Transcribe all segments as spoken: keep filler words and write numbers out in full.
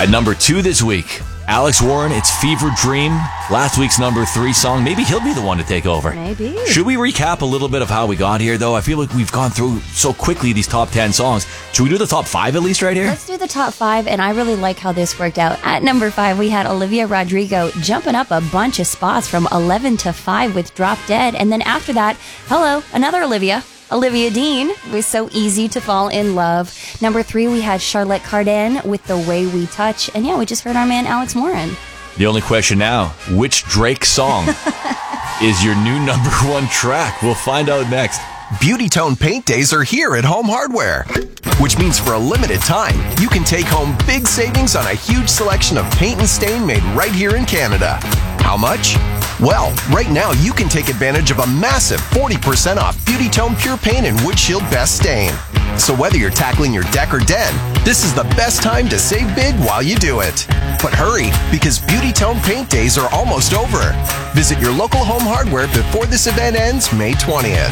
At number two this week, Alex Warren, It's Fever Dream. Last week's number three song. Maybe he'll be the one to take over. Maybe. Should we recap a little bit of how we got here, though? I feel like we've gone through so quickly these top ten songs. Should we do the top five at least right here? Let's do the top five, and I really like how this worked out. At number five, we had Olivia Rodrigo jumping up a bunch of spots from eleven to five with Drop Dead. And then after that, hello, another Olivia. Olivia Dean was So Easy to Fall in Love. Number three, we had Charlotte Cardin with The Way We Touch. And yeah, we just heard our man Alex Warren. The only question now, which Drake song is your new number one track? We'll find out next. Beauty Tone Paint Days are here at Home Hardware, which means for a limited time, you can take home big savings on a huge selection of paint and stain made right here in Canada. How much? Well, right now you can take advantage of a massive forty percent off Beauty Tone Pure Paint and Windshield Best Stain. So whether you're tackling your deck or den, this is the best time to save big while you do it. But hurry, because Beauty Tone Paint Days are almost over. Visit your local Home Hardware before this event ends May twentieth.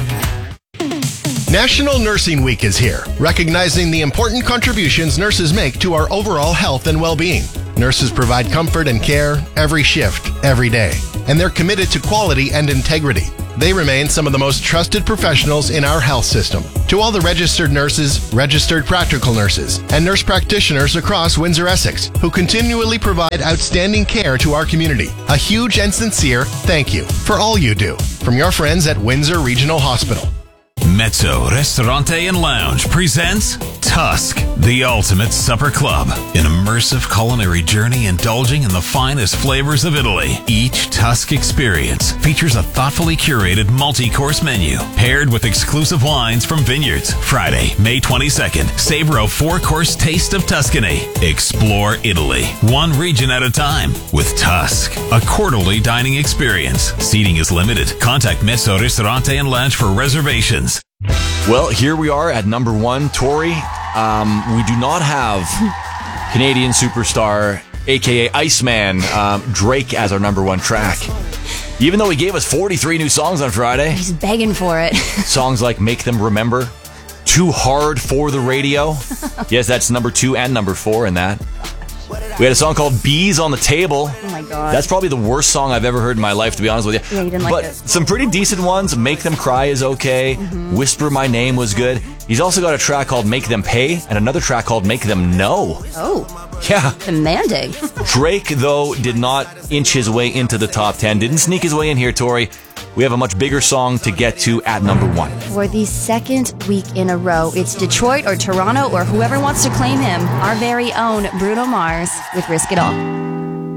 National Nursing Week is here, recognizing the important contributions nurses make to our overall health and well-being. Nurses provide comfort and care every shift, every day, and they're committed to quality and integrity. They remain some of the most trusted professionals in our health system. To all the registered nurses, registered practical nurses, and nurse practitioners across Windsor-Essex who continually provide outstanding care to our community, a huge and sincere thank you for all you do. From your friends at Windsor Regional Hospital. Mezzo Ristorante and Lounge presents Tusk, the ultimate supper club. An immersive culinary journey indulging in the finest flavors of Italy. Each Tusk experience features a thoughtfully curated multi-course menu paired with exclusive wines from vineyards. Friday, May twenty-second, savor a four-course taste of Tuscany. Explore Italy, one region at a time with Tusk, a quarterly dining experience. Seating is limited. Contact Mezzo Ristorante and Lounge for reservations. Well, here we are at number one. Tori, um, we do not have Canadian superstar, a k a. Iceman, um, Drake as our number one track. Even though he gave us forty-three new songs on Friday. He's begging for it. Songs like Make Them Remember, Too Hard for the Radio. Yes, that's number two and number four in that. We had a song called Bees on the Table. Oh my god. That's probably the worst song I've ever heard in my life, to be honest with you. Yeah, you didn't like but it. Some pretty decent ones. Make Them Cry is okay. Mm-hmm. Whisper My Name was good. He's also got a track called Make Them Pay and another track called Make Them Know. Oh. Yeah. Demanding. Drake, though, did not inch his way into the top ten. Didn't sneak his way in here, Tori. We have a much bigger song to get to at number one. For the second week in a row, it's Detroit or Toronto or whoever wants to claim him, our very own Bruno Mars with Risk It All.